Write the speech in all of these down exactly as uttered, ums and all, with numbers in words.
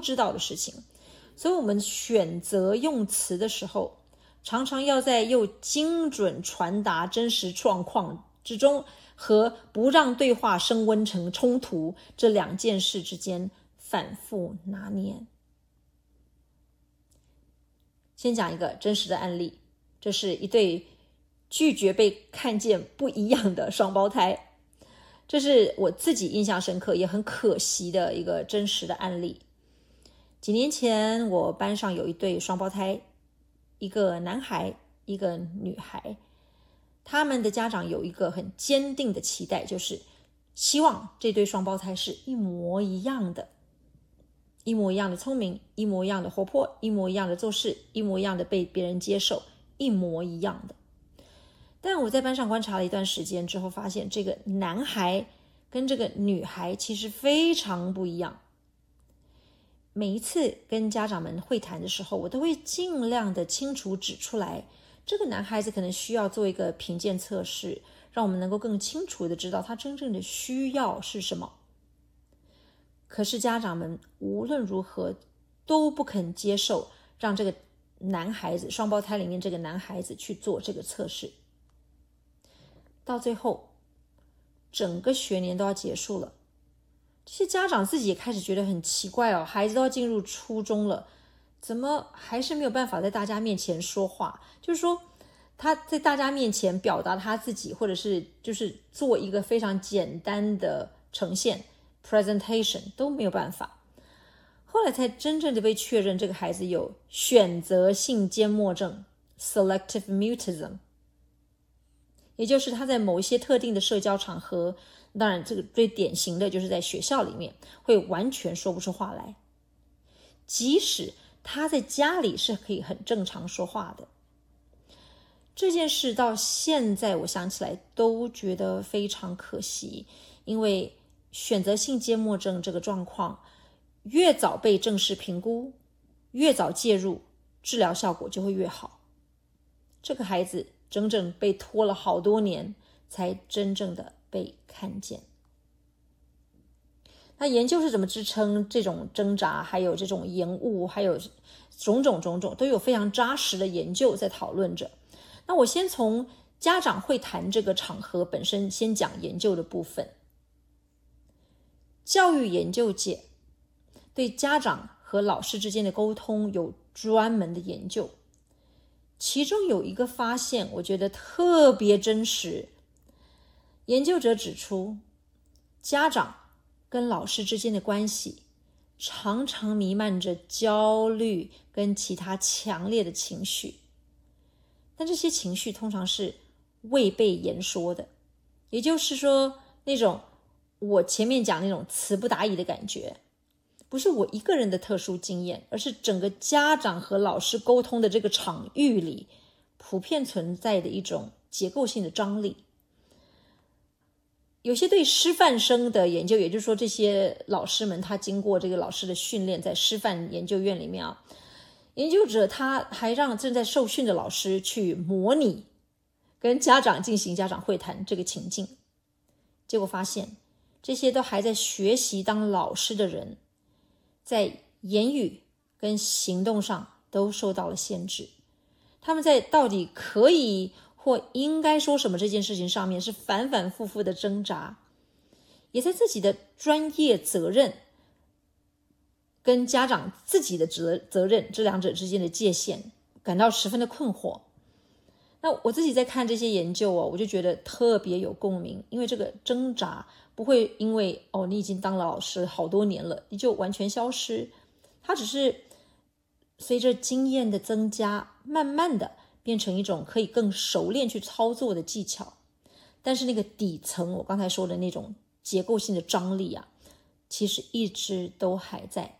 知道的事情。所以我们选择用词的时候，常常要在又精准传达真实状况之中和不让对话升温成冲突这两件事之间反复拿捏。先讲一个真实的案例，这是一对拒绝被看见不一样的双胞胎，这是我自己印象深刻也很可惜的一个真实的案例。几年前我班上有一对双胞胎，一个男孩一个女孩，他们的家长有一个很坚定的期待，就是希望这对双胞胎是一模一样的，一模一样的聪明，一模一样的活泼，一模一样的做事，一模一样的被别人接受，一模一样的。但我在班上观察了一段时间之后，发现这个男孩跟这个女孩其实非常不一样。每一次跟家长们会谈的时候，我都会尽量的清楚指出来，这个男孩子可能需要做一个评鉴测试，让我们能够更清楚的知道他真正的需要是什么。可是家长们无论如何都不肯接受让这个男孩子，双胞胎里面这个男孩子去做这个测试。到最后整个学年都要结束了，这些家长自己也开始觉得很奇怪哦，孩子都要进入初中了，怎么还是没有办法在大家面前说话？就是说他在大家面前表达他自己，或者是就是做一个非常简单的呈现 presentation 都没有办法。后来才真正的被确认这个孩子有选择性缄默症 selective mutism， 也就是他在某一些特定的社交场合，当然这个最典型的就是在学校里面会完全说不出话来，即使他在家里是可以很正常说话的。这件事到现在我想起来都觉得非常可惜，因为选择性缄默症这个状况越早被正式评估，越早介入，治疗效果就会越好。这个孩子整整被拖了好多年才真正的被看见。那研究是怎么支撑这种挣扎，还有这种延误，还有种种种种，都有非常扎实的研究在讨论着。那我先从家长会谈这个场合本身先讲研究的部分。教育研究界对家长和老师之间的沟通有专门的研究，其中有一个发现我觉得特别真实。研究者指出，家长跟老师之间的关系常常弥漫着焦虑跟其他强烈的情绪，但这些情绪通常是未被言说的，也就是说那种我前面讲那种词不达意的感觉，不是我一个人的特殊经验，而是整个家长和老师沟通的这个场域里普遍存在的一种结构性的张力。有些对师范生的研究，也就是说这些老师们他经过这个老师的训练，在师范研究院里面啊，研究者他还让正在受训的老师去模拟跟家长进行家长会谈这个情境，结果发现这些都还在学习当老师的人，在言语跟行动上都受到了限制。他们在到底可以或应该说什么这件事情上面是反反复复的挣扎，也在自己的专业责任跟家长自己的责责任这两者之间的界限感到十分的困惑。那我自己在看这些研究哦，我就觉得特别有共鸣，因为这个挣扎不会因为哦你已经当了老师好多年了你就完全消失，它只是随着经验的增加，慢慢的变成一种可以更熟练去操作的技巧。但是那个底层我刚才说的那种结构性的张力啊，其实一直都还在。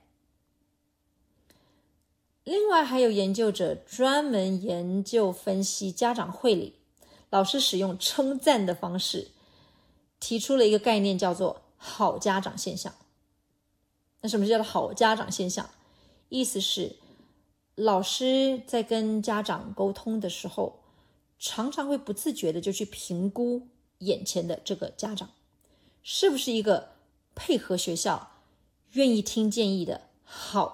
另外还有研究者专门研究分析家长会里老师使用称赞的方式，提出了一个概念叫做好家长现象。那什么叫做好家长现象？意思是老师在跟家长沟通的时候，常常会不自觉的就去评估眼前的这个家长是不是一个配合学校、愿意听建议的好